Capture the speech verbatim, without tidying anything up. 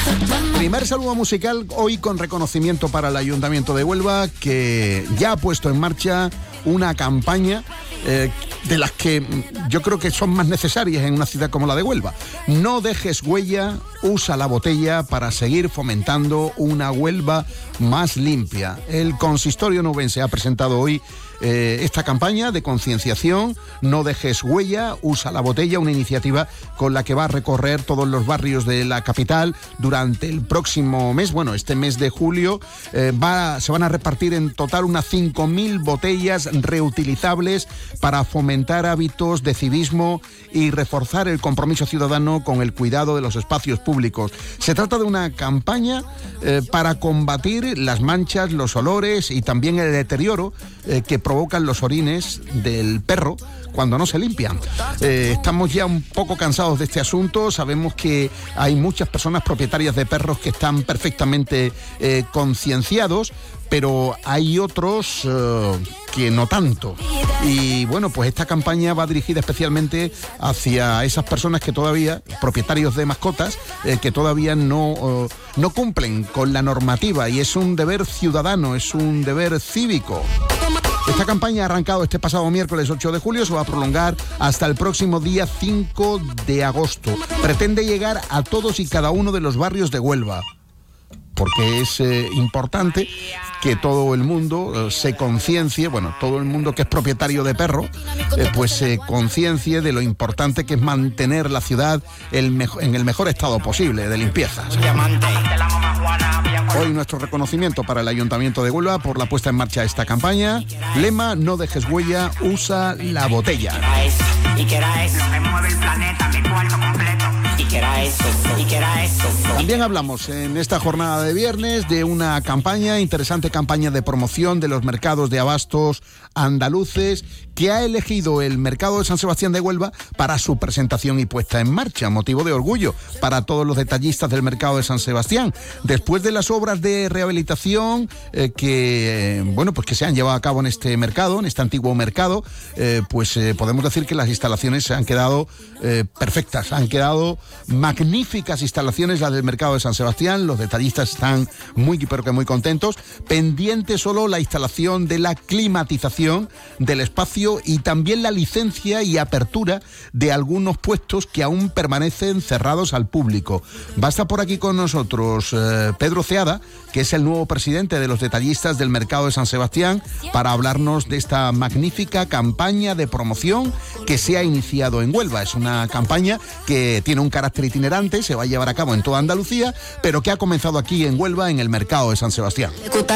Primer saludo musical hoy con reconocimiento para el Ayuntamiento de Huelva, que ya ha puesto en marcha una campaña eh, de las que yo creo que son más necesarias en una ciudad como la de Huelva. No dejes huella, usa la botella para seguir fomentando una Huelva más limpia. El consistorio nubense ha presentado hoy Eh, esta campaña de concienciación, no dejes huella, usa la botella, una iniciativa con la que va a recorrer todos los barrios de la capital durante el próximo mes, bueno, este mes de julio, eh, va, se van a repartir en total unas cinco mil botellas reutilizables para fomentar hábitos de civismo y reforzar el compromiso ciudadano con el cuidado de los espacios públicos. Se trata de una campaña eh, para combatir las manchas, los olores y también el deterioro eh, que provocan los orines del perro cuando no se limpian. Eh, estamos ya un poco cansados de este asunto, sabemos que hay muchas personas propietarias de perros que están perfectamente eh, concienciados, pero hay otros eh, que no tanto. Y bueno, pues esta campaña va dirigida especialmente hacia esas personas que todavía, propietarios de mascotas, eh, que todavía no, eh, no cumplen con la normativa, y es un deber ciudadano, es un deber cívico. Esta campaña ha arrancado este pasado miércoles ocho de julio, se va a prolongar hasta el próximo día cinco de agosto. Pretende llegar a todos y cada uno de los barrios de Huelva, porque es eh, importante que todo el mundo eh, se conciencie, bueno, todo el mundo que es propietario de perro, eh, pues se conciencie de lo importante que es mantener la ciudad el mejo- en el mejor estado posible de limpieza. Hoy nuestro reconocimiento para el Ayuntamiento de Huelva por la puesta en marcha de esta campaña. Lema: no dejes huella, usa la botella. Y que era eso, me mueve el planeta, mi cuarto completo. Y que era eso, y que era eso. También hablamos en esta jornada de viernes de una campaña, interesante campaña de promoción de los mercados de abastos andaluces, que ha elegido el mercado de San Sebastián de Huelva para su presentación y puesta en marcha, motivo de orgullo para todos los detallistas del mercado de San Sebastián. Después de las obras de rehabilitación eh, que, eh, bueno, pues que se han llevado a cabo en este mercado, en este antiguo mercado, eh, pues eh, podemos decir que las instalaciones se han quedado eh, perfectas, han quedado magníficas instalaciones las del mercado de San Sebastián. Los detallistas están muy, pero que muy contentos. Pendiente solo la instalación de la climatización del espacio y también la licencia y apertura de algunos puestos que aún permanecen cerrados al público. Va a estar por aquí con nosotros eh, Pedro Ceada, que es el nuevo presidente de los detallistas del mercado de San Sebastián, para hablarnos de esta magnífica campaña de promoción que se ha iniciado en Huelva. Es una campaña que tiene un carácter itinerante, se va a llevar a cabo en toda Andalucía, pero que ha comenzado aquí en Huelva, en el mercado de San Sebastián.